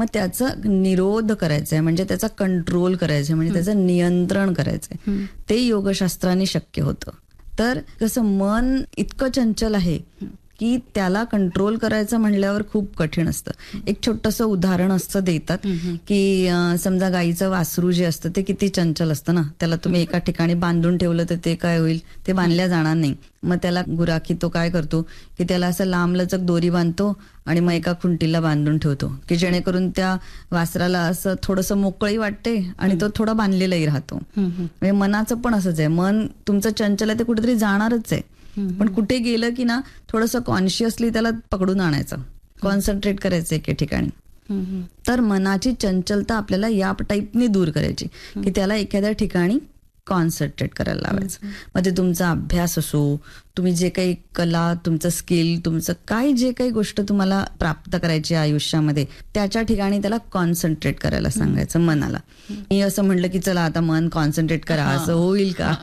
मग त्याचं निरोध करायचं आहे, म्हणजे त्याचा कंट्रोल करायचं आहे, म्हणजे त्याचं नियंत्रण करायचं आहे. ते योगशास्त्राने शक्य होतं. तर कसं मन इतकं चंचल आहे की त्याला कंट्रोल करायचं म्हणल्यावर खूप कठीण असतं. एक छोटंसं उदाहरण असतं देतात की समजा गाईचं वासरू जे असतं ते किती चंचल असतं ना. त्याला तुम्ही एका ठिकाणी बांधून ठेवलं तर ते काय होईल, ते बांधल्या जाणार नाही. मग त्याला गुराखी तो काय करतो की त्याला असं लांबलचक दोरी बांधतो आणि मग एका खुंटीला बांधून ठेवतो की जेणेकरून त्या वासराला असं थोडंसं मोकळी वाटते आणि तो थोडा बांधलेलाही राहतो. म्हणजे मनाचं पण असंच आहे. मन तुमचं चंचल आहे, ते कुठेतरी जाणारच आहे, पण कुठे गेलं की ना थोडंसं कॉन्शियसली त्याला पकडून आणायचं, कॉन्सन्ट्रेट करायचं एके ठिकाणी. तर मनाची चंचलता आपल्याला या टाईपनी दूर करायची की त्याला एखाद्या ठिकाणी कॉन्सन्ट्रेट करायला लावायचं. मग ते तुमचा अभ्यास असो, तुम्ही जे काही कला, तुमचं स्किल, तुमचं काय जे काही गोष्ट तुम्हाला प्राप्त करायची आयुष्यामध्ये, त्याच्या ठिकाणी त्याला कॉन्सन्ट्रेट करायला सांगायचं मनाला. मी असं म्हटलं की चला आता मन कॉन्सन्ट्रेट करा, असं होईल का?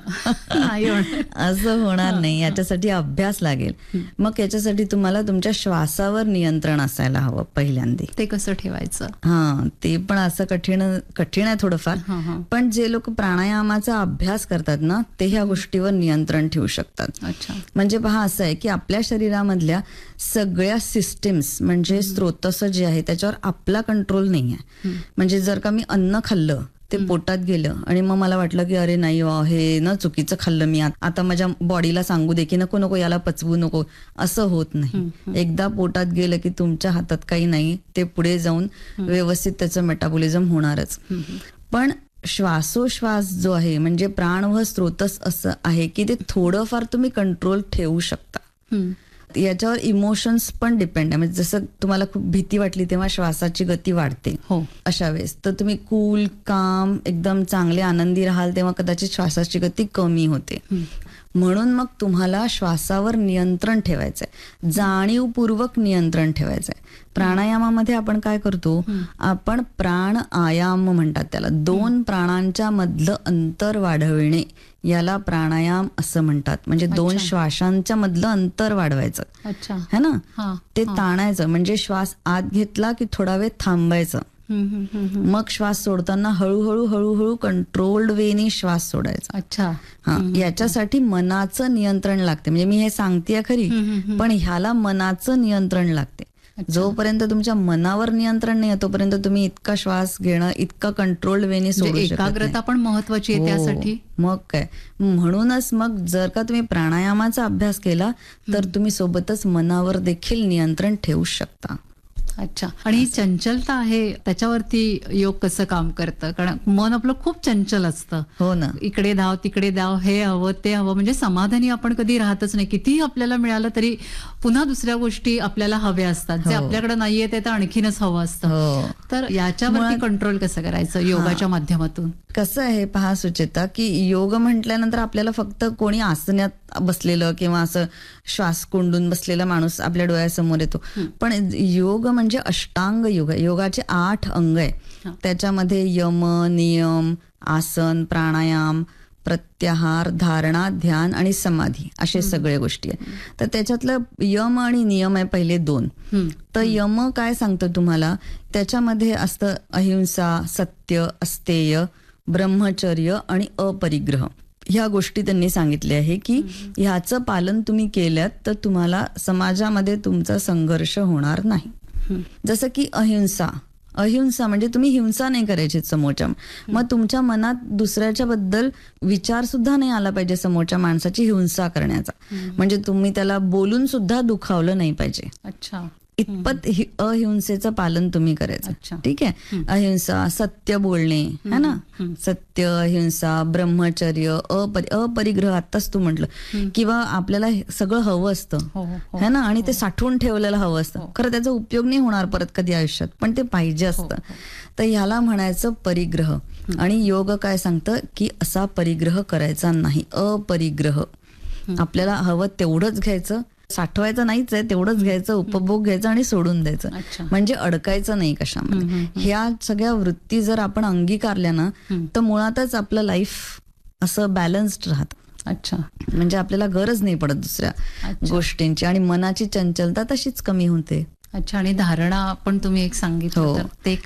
असं होणार नाही. याच्यासाठी अभ्यास लागेल. मग याच्यासाठी तुम्हाला तुमच्या श्वासावर नियंत्रण असायला हवं पहिल्यांदा. ते कसं ठेवायचं? ते पण असं कठीण आहे थोडंफार. पण जे लोक प्राणायामाचा अभ्यास करतात ना, ते ह्या गोष्टीवर नियंत्रण ठेवू शकतात. अच्छा. म्हणजे पहा, असं आहे की आपल्या शरीरामधल्या सगळ्या सिस्टीम्स, म्हणजे स्रोतस जे आहे त्याच्यावर आपला कंट्रोल नाही आहे. म्हणजे जर का मी अन्न खाल्लं, ते पोटात गेलं आणि मग मला वाटलं की अरे नाही हे ना चुकीचं खाल्लं मी, आता माझ्या बॉडीला सांगू दे की नको नको याला पचवू नको, असं होत नाही. एकदा पोटात गेलं की तुमच्या हातात काही नाही, ते पुढे जाऊन व्यवस्थित त्याचं मेटाबॉलिझम होणारच. पण श्वासोश्वास जो आहे, म्हणजे प्राण व स्रोतस असं आहे की ते थोडंफार तुम्ही कंट्रोल ठेवू शकता. याच्यावर इमोशन्स पण डिपेंड आहे. म्हणजे जसं तुम्हाला खूप भीती वाटली तेव्हा श्वासाची गती वाढते. अशा वेळेस तर तुम्ही कूल, काम, एकदम चांगले आनंदी राहाल तेव्हा कदाचित श्वासाची गती कमी होते. म्हणून मग तुम्हाला श्वासावर नियंत्रण ठेवायचंय, जाणीवपूर्वक नियंत्रण ठेवायचंय. प्राणायामामध्ये आपण काय करतो, आपण प्राण आयाम म्हणतात त्याला, 2 प्राणांच्या मधलं अंतर वाढविणे, याला प्राणायाम असं म्हणतात. म्हणजे 2 श्वासांच्या मधलं अंतर वाढवायचं है ना, ते ताणायचं. म्हणजे श्वास आत घेतला की थोडा वेळ थांबायचं, मग श्वास सोडताना हळूहळू हळूहळू कंट्रोल्ड वेने श्वास सोडायचा. अच्छा. याच्यासाठी मनाचं नियंत्रण लागते. म्हणजे मी हे सांगतेय खरी, पण ह्याला मनाचं नियंत्रण लागते. जोपर्यंत तुमच्या मनावर नियंत्रण नाही तोपर्यंत तुम्ही इतका श्वास घेणं, इतका कंट्रोल्ड वेने सोडू शकत नाही. एकाग्रता पण महत्वाची आहे त्यासाठी. मग काय, म्हणूनच मग जर का तुम्ही प्राणायामाचा अभ्यास केला तर तुम्ही सोबतच मनावर देखील नियंत्रण ठेवू शकता. अच्छा. आणि चंचलता आहे त्याच्यावरती योग कसं काम करतं? कारण मन आपलं खूप चंचल असतं. हो ना. इकडे धाव तिकडे धाव, हे हवं ते हवं, म्हणजे समाधानी आपण कधी राहतच नाही. कितीही आपल्याला मिळालं तरी पुन्हा दुसऱ्या गोष्टी आपल्याला हव्या असतात, जे आपल्याकडे नाहीये ते तर आणखीनच हवं असतं. तर याच्यावरती कंट्रोल कसं करायचं योगाच्या माध्यमातून? कसं आहे पहा सुचेता, की योग म्हटल्यानंतर आपल्याला फक्त कोणी आसनात बसलेलं किंवा असं श्वास कोंडून बसलेला माणूस आपल्या डोळ्यासमोर येतो. पण योग म्हणजे अष्टांग योग आहे. योगाचे 8 अंग आहे. त्याच्यामध्ये यम, नियम, आसन, प्राणायाम, प्रत्याहार, धारणा, ध्यान आणि समाधी असे सगळे गोष्टी आहेत. तर त्याच्यातलं यम आणि नियम आहे पहिले 2. तर यम काय सांगतं तुम्हाला, त्याच्यामध्ये असतं अहिंसा, सत्य, अस्तेय, ब्रह्मचर्य आणि अपरिग्रह. ह्या गोष्टी त्यांनी सांगितल्या आहे की ह्याचं पालन तुम्ही केल्यात तर तुम्हाला समाजामध्ये तुमचा संघर्ष होणार नाही. जसं की अहिंसा म्हणजे तुम्ही हिंसा नाही करायची समोरच्या. मग तुमच्या मनात दुसऱ्याच्या बद्दल विचार सुद्धा नाही आला पाहिजे समोरच्या माणसाची हिंसा करण्याचा. म्हणजे तुम्ही त्याला बोलून सुद्धा दुखावलं नाही पाहिजे. अच्छा. इतपत अहिंसेचं पालन तुम्ही करायचं. ठीक आहे. अहिंसा, सत्य बोलणे है ना, सत्य, अहिंसा, ब्रह्मचर्य, अपरिग्रह. आत्ताच तू म्हटलं किंवा आपल्याला सगळं हवं असतं है ना, आणि ते साठवून ठेवलेलं हवं असतं. खरं त्याचा उपयोग नाही होणार परत कधी आयुष्यात, पण ते पाहिजे असतं. तर ह्याला म्हणायचं परिग्रह. आणि योग काय सांगतं की असा परिग्रह करायचा नाही, अपरिग्रह. आपल्याला हवं तेवढंच घ्यायचं, साठवायचं नाहीच आहे, तेवढंच घ्यायचं, उपभोग घ्यायचा आणि सोडून द्यायचं. म्हणजे अडकायचं नाही कशामध्ये. ह्या सगळ्या वृत्ती जर आपण अंगीकारल्या ना तर मुळातच आपलं लाईफ असं बॅलन्स्ड राहतं. अच्छा. म्हणजे आपल्याला गरज नाही पडत दुसऱ्या गोष्टींची आणि मनाची चंचलता तशीच कमी होते. अच्छा. आणि धारणा पण तुम्ही एक सांगितलं, ते